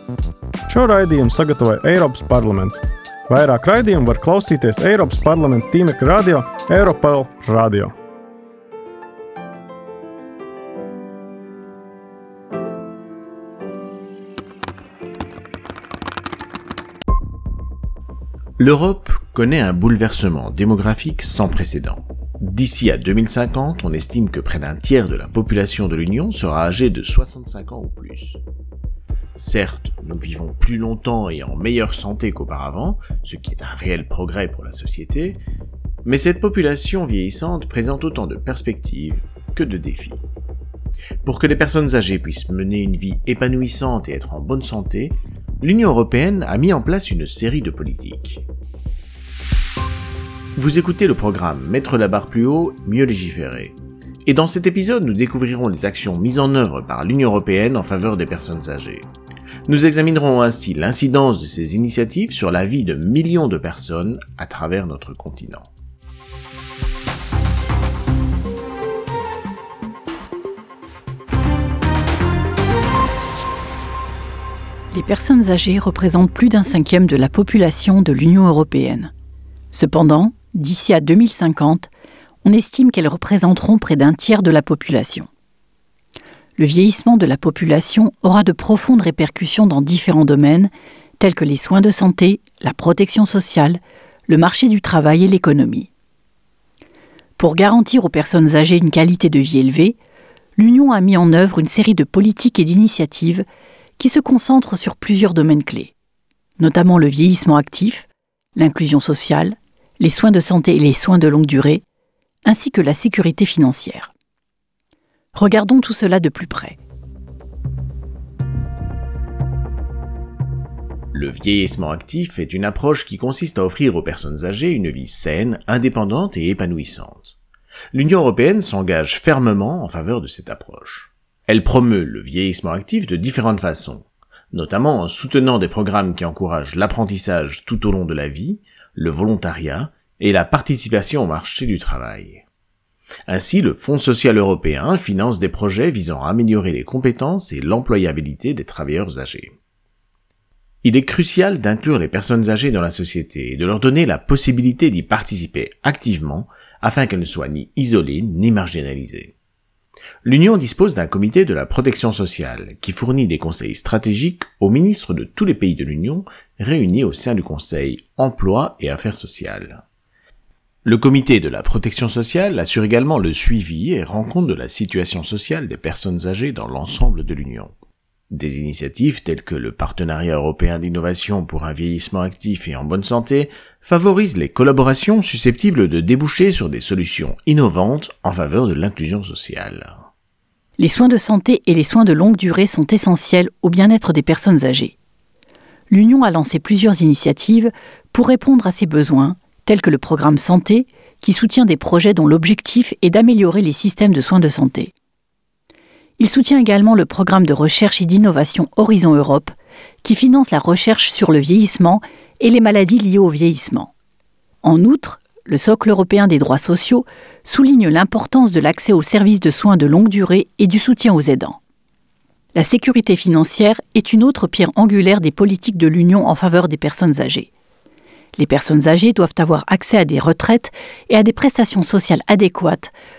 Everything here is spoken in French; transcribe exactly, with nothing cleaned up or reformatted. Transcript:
Šo raidījumu sagatavoja Eiropas parlaments. Vairāk raidījumu var klausīties Eiropas parlamenta tīmekļa radio Europel Radio. L'Europe connaît un bouleversement démographique sans précédent. D'ici à deux mille cinquante, on estime que près d'un tiers de la population de l'Union sera âgée de soixante-cinq ans ou plus. Certes, nous vivons plus longtemps et en meilleure santé qu'auparavant, ce qui est un réel progrès pour la société, mais cette population vieillissante présente autant de perspectives que de défis. Pour que les personnes âgées puissent mener une vie épanouissante et être en bonne santé, l'Union européenne a mis en place une série de politiques. Vous écoutez le programme Mettre la barre plus haut, mieux légiférer. Et dans cet épisode, nous découvrirons les actions mises en œuvre par l'Union européenne en faveur des personnes âgées. Nous examinerons ainsi l'incidence de ces initiatives sur la vie de millions de personnes à travers notre continent. Les personnes âgées représentent plus d'un cinquième de la population de l'Union européenne. Cependant, d'ici à deux mille cinquante, on estime qu'elles représenteront près d'un tiers de la population. Le vieillissement de la population aura de profondes répercussions dans différents domaines, tels que les soins de santé, la protection sociale, le marché du travail et l'économie. Pour garantir aux personnes âgées une qualité de vie élevée, l'Union a mis en œuvre une série de politiques et d'initiatives qui se concentrent sur plusieurs domaines clés, notamment le vieillissement actif, l'inclusion sociale, les soins de santé et les soins de longue durée, ainsi que la sécurité financière. Regardons tout cela de plus près. Le vieillissement actif est une approche qui consiste à offrir aux personnes âgées une vie saine, indépendante et épanouissante. L'Union européenne s'engage fermement en faveur de cette approche. Elle promeut le vieillissement actif de différentes façons, notamment en soutenant des programmes qui encouragent l'apprentissage tout au long de la vie, le volontariat et la participation au marché du travail. Ainsi, le Fonds social européen finance des projets visant à améliorer les compétences et l'employabilité des travailleurs âgés. Il est crucial d'inclure les personnes âgées dans la société et de leur donner la possibilité d'y participer activement afin qu'elles ne soient ni isolées ni marginalisées. L'Union dispose d'un comité de la protection sociale qui fournit des conseils stratégiques aux ministres de tous les pays de l'Union réunis au sein du Conseil Emploi et Affaires sociales. Le comité de la protection sociale assure également le suivi et rend compte de la situation sociale des personnes âgées dans l'ensemble de l'Union. Des initiatives telles que le Partenariat européen d'innovation pour un vieillissement actif et en bonne santé favorisent les collaborations susceptibles de déboucher sur des solutions innovantes en faveur de l'inclusion sociale. Les soins de santé et les soins de longue durée sont essentiels au bien-être des personnes âgées. L'Union a lancé plusieurs initiatives pour répondre à ces besoins, tels que le programme Santé, qui soutient des projets dont l'objectif est d'améliorer les systèmes de soins de santé. Il soutient également le programme de recherche et d'innovation Horizon Europe, qui finance la recherche sur le vieillissement et les maladies liées au vieillissement. En outre, le socle européen des droits sociaux souligne l'importance de l'accès aux services de soins de longue durée et du soutien aux aidants. La sécurité financière est une autre pierre angulaire des politiques de l'Union en faveur des personnes âgées. Les personnes âgées doivent avoir accès à des retraites et à des prestations sociales adéquates